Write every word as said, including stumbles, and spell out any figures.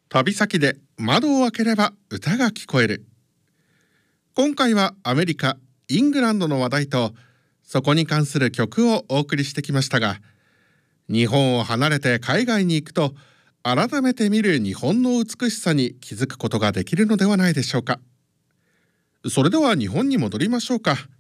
旅先で窓を開ければ歌が聞こえる。今回はアメリカ、イングランドの話題とそこに関する曲をお送りしてきましたが、日本を離れて海外に行くと改めて見る日本の美しさに気づくことができるのではないでしょうか。それでは日本に戻りましょうか。